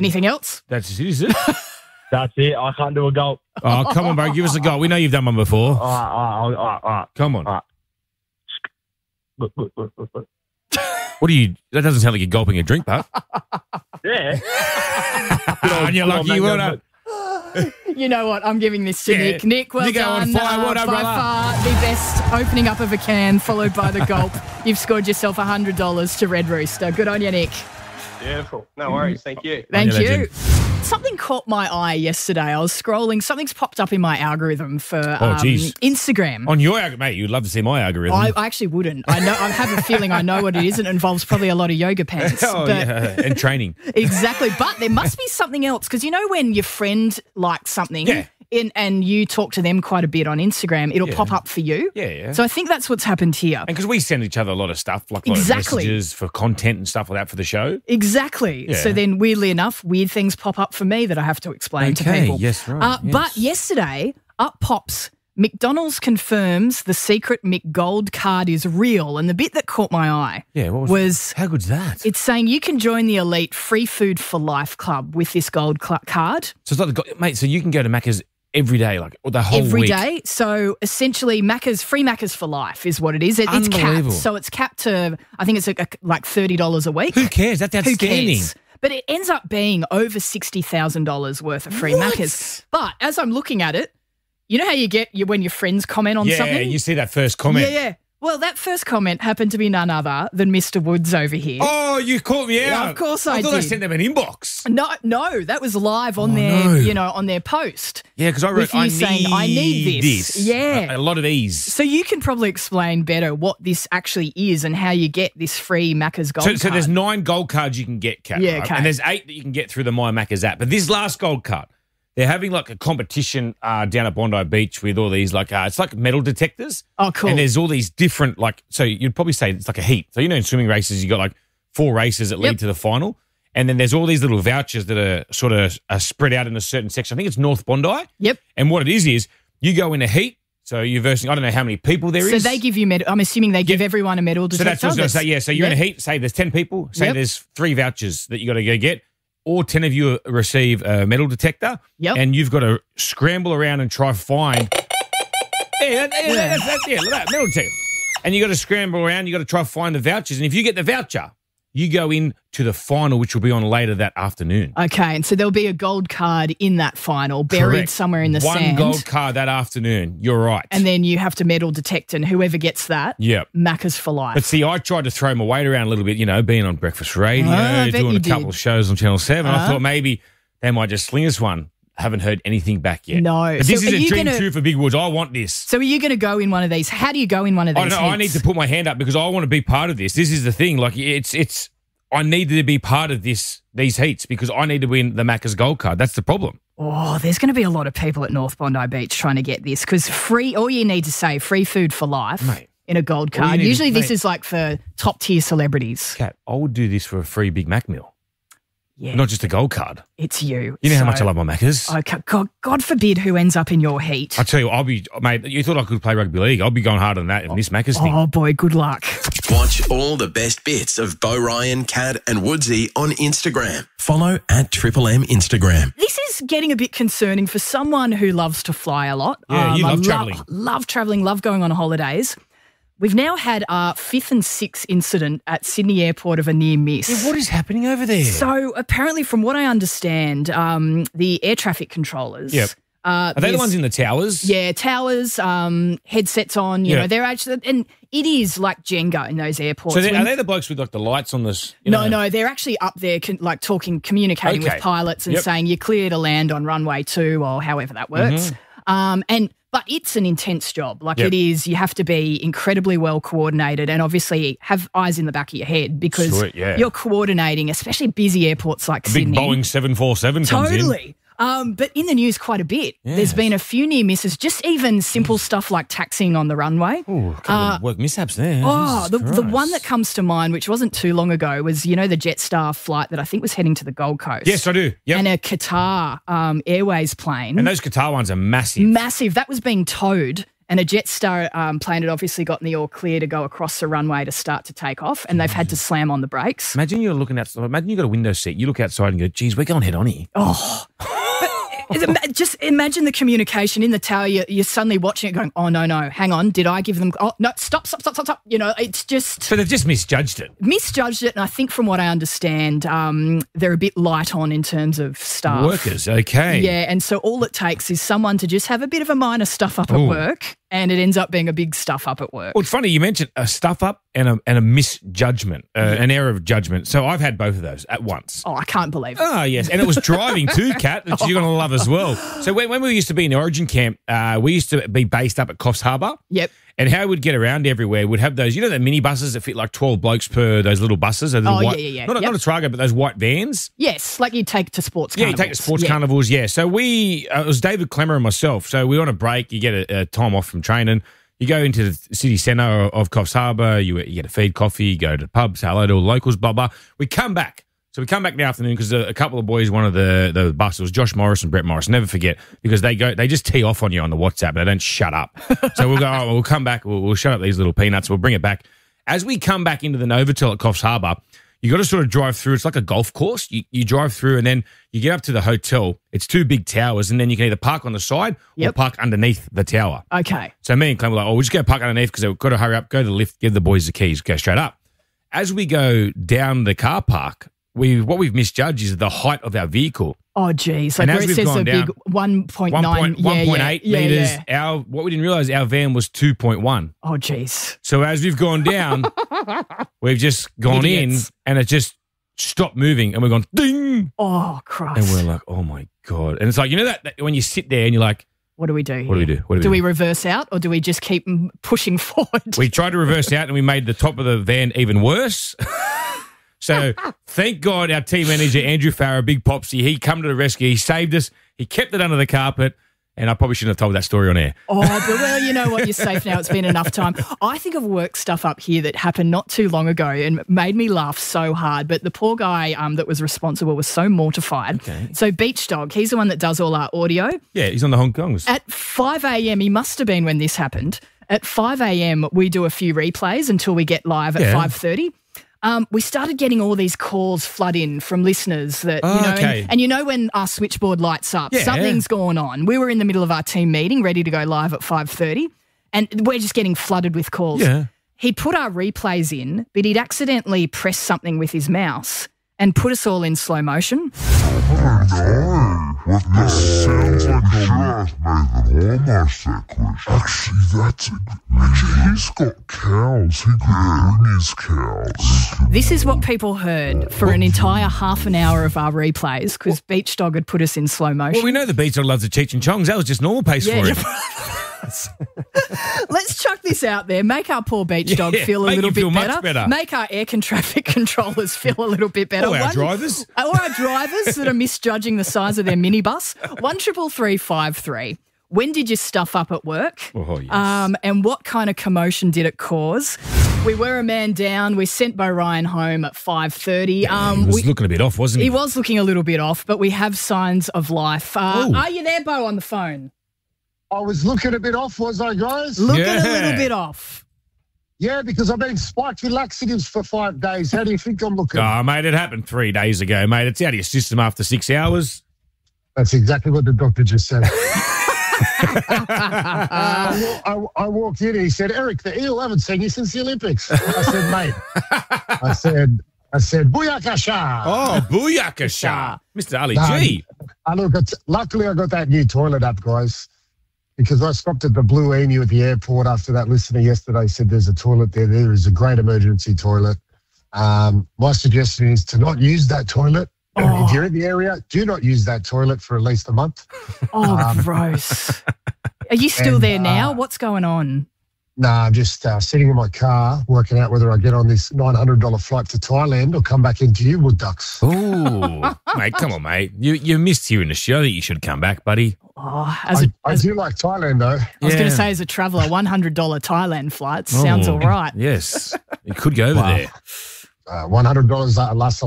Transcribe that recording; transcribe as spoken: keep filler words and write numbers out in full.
Anything else? That's it, is it? That's it. I can't do a gulp. Oh, come on, bro. Give us a go. We know you've done one before. All right, all right, all right, all right. Come on. All right. Look, look, look, look, look. What are you... That doesn't sound like you're gulping a drink, pal. Yeah. And you're lucky. Well done. You know what? I'm giving this to Yeah. Nick. Nick, well You go on done. fire. Well done, by brother. far the best opening up of a can, followed by the gulp. You've scored yourself one hundred dollars to Red Rooster. Good on you, Nick. Beautiful. No worries. Thank you. Thank On you. your legend. Something caught my eye yesterday. I was scrolling. Something's popped up in my algorithm for Oh, um, geez. Instagram. On your algorithm, mate, you'd love to see my algorithm. I, I actually wouldn't. I know. I have a feeling I know what it is. And it involves probably a lot of yoga pants. oh, but yeah. And training. Exactly. But there must be something else because you know when your friend likes something Yeah. in, and you talk to them quite a bit on Instagram, it'll Yeah. pop up for you. Yeah, yeah. So I think that's what's happened here. And because we send each other a lot of stuff, like a lot Exactly. of messages for content and stuff like that for the show. Exactly. Yeah. So then, weirdly enough, weird things pop up for me that I have to explain to Okay, people. yes, right, Uh, yes. But yesterday, up pops McDonald's confirms the secret McGold card is real. And the bit that caught my eye Yeah, what was, was how good's that? it's saying you can join the elite Free Food for Life Club with this gold cl- card. So it's like, the, go- mate, so you can go to Macca's every day, like the whole Every week. day. So essentially, Macca's free Macca's for life is what it is. It, it's capped. Unbelievable. So it's capped to, I think it's a, a, like thirty dollars a week. Who cares? That's Who outstanding. cares? But it ends up being over sixty thousand dollars worth of free What? Macca's. But as I'm looking at it, you know how you get you, when your friends comment on Yeah, something? you see that first comment. Yeah, yeah. Well, that first comment happened to be none other than Mister Woods over here. Oh, you caught me Yeah, out. of course I I thought I did. sent them an inbox. No, no, that was live on Oh, their, no. you know, on their post. Yeah, because I With wrote, you I saying, need, "I need this." Yeah. A, a lot of these. So you can probably explain better what this actually is and how you get this free Macca's gold So, card. so there's nine gold cards you can get, Kat, Yeah, right? okay. And there's eight that you can get through the My Macca's app. But this last gold card, they're having like a competition uh, down at Bondi Beach with all these like uh, it's like metal detectors. Oh, cool. And there's all these different like so you'd probably say it's like a heat. So you know in swimming races you got like four races that Yep. lead to the final, and then there's all these little vouchers that are sort of are spread out in a certain section. I think it's North Bondi. Yep. And what it is is you go in a heat. So you're versing. I don't know how many people there So is. they give you medal. I'm assuming they give Yeah. everyone a medal So detector. that's what I was going to say. Yeah. So you're in a Yep. heat. Say there's ten people. Say Yep. there's three vouchers that you got to go get. All ten of you receive a metal detector. Yep. And you've got to scramble around and try find. Yeah, that, yeah, that's, that's, yeah, look at that metal detector. And you got to scramble around. You got to try find the vouchers. And if you get the voucher, you go in to the final, which will be on later that afternoon. Okay, and so there'll be a gold card in that final, buried Correct. somewhere in the One sand. gold card that afternoon. You're right. And then you have to medal detect, and whoever gets that, Yep. Macca's for life. But see, I tried to throw my weight around a little bit, you know, being on breakfast radio, Ah, I bet doing you a couple did. of shows on Channel seven. I Ah. thought maybe they might just sling us one. Haven't heard anything back yet. No. But this So is are a you dream gonna- true for Big Woods. I want this. So are you going to go in one of these? How do you go in one of I these? don't know. I need heats? to put my hand up because I want to be part of this. This is the thing. Like it's it's. I needed to be part of this these heats because I need to win the Macca's gold card. That's the problem. Oh, there's going to be a lot of people at North Bondi Beach trying to get this because free. All you need to say, free food for life Mate. in a gold All you card. need is- Usually, this mate. is like for top tier celebrities. Kat, I would do this for a free Big Mac meal, Yeah, not just a gold card. it's you. You know how So- much I love my Macca's. Okay, God, God forbid who ends up in your heat. I tell you, I'll be mate. You thought I could play rugby league? I'll be going hard on that in this Macca's thing. Oh boy, good luck. Watch all the best bits of Bo Ryan, Kat and Woodsy on Instagram. Follow at Triple M Instagram. This is getting a bit concerning for someone who loves to fly a lot. Yeah, you I love travelling. Love travelling, love going on holidays. We've now had our fifth and sixth incident at Sydney Airport of a near miss. Yeah, what is happening over there? So apparently, from what I understand, um, the air traffic controllers. Yep. Uh, Are they the there's- ones in the towers? Yeah, towers, um, headsets on. You Yeah. know, they're actually, and it is like Jenga in those airports. So they, When- are they the blokes with like the lights on this? you No, know? no, they're actually up there, con- like talking, communicating Okay. with pilots and Yep. saying you're clear to land on runway two or however that works. Um, and but it's an intense job. Like Mm-hmm. Yep. it is, you have to be incredibly well coordinated and obviously have eyes in the back of your head because Sweet, yeah. you're coordinating, especially busy airports like A big Sydney. Boeing seven forty-seven comes in. Totally. Um, but in the news quite a bit. There's Yes. been a few near misses, just even simple stuff like taxiing on the runway. Ooh, a couple of work mishaps there. Oh, the, Jesus the Christ. one that comes to mind, which wasn't too long ago, was, you know, the Jetstar flight that I think was heading to the Gold Coast. Yes, I do. Yep. And And, a Qatar um, Airways plane. those Qatar ones are massive. Massive. That was being towed. And a Jetstar um, plane had obviously gotten the all clear to go across the runway to start to take off, and they've had to slam on the brakes. Imagine you're looking outside. Imagine you've got a window seat. You look outside and go, geez, we're going head on here. Oh. But just imagine the communication in the tower. You're, you're suddenly watching it going, oh, no, no, hang on. Did I give them – oh, no, stop, stop, stop, stop, stop. You know, it's just – So they've just misjudged it. Misjudged it, and I think from what I understand, um, they're a bit light on in terms of staff. Workers, okay. Yeah, and so all it takes is someone to just have a bit of a minor stuff up Ooh. at work, and it ends up being a big stuff up at work. Well, it's funny you mentioned a stuff up and a, and a misjudgment, uh, an error of judgment. So I've had both of those at once. Oh, I can't believe it. Oh, yes. And it was driving too, Kat, that you're going to love as well. So when, when we used to be in the Origin camp, uh, we used to be based up at Coffs Harbour. Yep. And how we'd get around everywhere, we'd have those, you know, the mini buses that fit like twelve blokes per, those little buses. Those little Oh, white, yeah, yeah, yeah. Not, a- Yep. not a Trago, but those white vans. Yes, like you take to sports Yeah, you carnivals. take the sports Yeah. carnivals, yeah. So we, uh, it was David Clemmer and myself. So we were on a break. You get a, a time off from training. You go into the city centre of Coffs Harbour. You, you get a feed coffee. You go to the pub, say hello to all the locals, blah, blah. We come back. So we come back in the afternoon because a, a couple of boys, one of the the bus, it was Josh Morris and Brett Morris. Never forget, because they go, they just tee off on you on the WhatsApp. They don't shut up. So we'll go, oh, well, we'll come back. We'll, we'll shut up these little peanuts. We'll bring it back. As we come back into the Novotel at Coffs Harbour, you got to sort of drive through. It's like a golf course. You, you drive through and then you get up to the hotel. It's two big towers, and then you can either park on the side Yep. or park underneath the tower. Okay. So me and Clem were like, oh, we'll just go park underneath because we've got to hurry up, go to the lift, give the boys the keys, go straight up. As we go down the car park, we what we've misjudged is the height of our vehicle. Oh, geez. And Like as where it we've says gone a down, big one point nine. one point eight yeah, yeah, yeah, metres. yeah. Our What we didn't realise, our van was two point one. Oh, geez. So as we've gone down, we've just gone Idiots. in and it just stopped moving and we're gone ding. Oh, And Christ. we're like, oh my God. And it's like, you know that, that when you sit there and you're like, What do we do? what do we here? do? What do, Do we we do? reverse out or do we just keep m- pushing forward? We tried to reverse out and we made the top of the van even worse. So thank God our team manager, Andrew Farrer, big popsy, he come to the rescue. He saved us. He kept it under the carpet. And I probably shouldn't have told that story on air. Oh, but well, you know what? You're safe now. It's been enough time. I think of work stuff up here that happened not too long ago and made me laugh so hard. But the poor guy um, that was responsible was so mortified. Okay. So Beach Dog, he's the one that does all our audio. Yeah, he's on the Hong Kongs. At five a.m., he must have been when this happened. At five a.m., we do a few replays until we get live at Yeah. five thirty. Um, we started getting all these calls flood in from listeners that, Oh, you know, okay. and, and you know when our switchboard lights up, Yeah. something's going on. We were in the middle of our team meeting, ready to go live at five thirty, and we're just getting flooded with calls. Yeah. He'd put our replays in, but he'd accidentally pressed something with his mouse and put us all in slow motion. What this sounds like a rat made them almost that question. Actually, that's a, actually, he's got cows. He could bring his cows. This is what people heard for an entire half an hour of our replays because Beach Dog had put us in slow motion. Well, we know the Beach Dog loves the Cheech and Chongs. That was just normal pace Yeah, for him. Let's chuck this out there. Make our poor beach dog Yeah, feel a make little him bit feel much better. better. Make our air con traffic controllers feel a little bit better. Or our One- drivers. Or our drivers that are misjudging the size of their minibus. One triple three five three. When did you stuff up at work? Oh, yes. Um, and what kind of commotion did it cause? We were a man down. We sent Bo Ryan home at five thirty. Um, he was we, looking a bit off, wasn't he? he was looking a little bit off, but we have signs of life. Uh, Oh. are you there, Bo, on the phone? I was looking a bit off, was I, guys? Looking a Yeah. little bit off. Yeah, because I've been spiked with laxatives for five days. How do you think I'm looking? Oh, mate, it happened three days ago, mate. It's out of your system after six hours. That's exactly what the doctor just said. I, wa- I, I walked in and he said, Eric, the eel, I haven't seen you since the Olympics. I said, mate. I said, I said, booyakasha. Oh, booyakasha. Mister Ali No, G. I look, it's, luckily I got that new toilet app, guys, because I stopped at the Blue Emu at the airport after that listener yesterday said there's a toilet there. There is a great emergency toilet. Um, my suggestion is to not use that toilet. Oh. If you're in the area, do not use that toilet for at least a month. Oh, gross. Are you still and, there now? uh, What's going on? Nah, I'm just uh, sitting in my car working out whether I get on this nine hundred dollars flight to Thailand or come back into you, Wood Ducks. Oh, mate, come on, mate. You you missed here in the show that you should come back, buddy. Oh, as a, I, I as, do like Thailand, though. I was going Yeah. to say, as a traveller, one hundred dollars Thailand flight sounds Oh, all right. Yes. You could go over Wow. there. Uh, one hundred dollars uh, lasts a